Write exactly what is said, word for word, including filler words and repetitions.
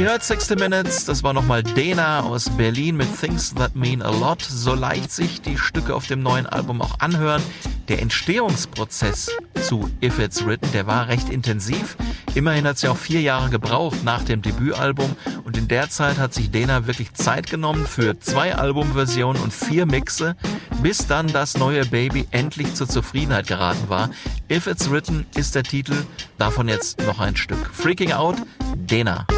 Ihr hört sixty Minutes, das war nochmal Dena aus Berlin mit Things That Mean a Lot. So leicht sich die Stücke auf dem neuen Album auch anhören. Der Entstehungsprozess zu If It's Written, der war recht intensiv. Immerhin hat sie auch vier Jahre gebraucht nach dem Debütalbum und in der Zeit hat sich Dena wirklich Zeit genommen für zwei Albumversionen und vier Mixe, bis dann das neue Baby endlich zur Zufriedenheit geraten war. If It's Written ist der Titel, davon jetzt noch ein Stück. Freaking Out, Dena.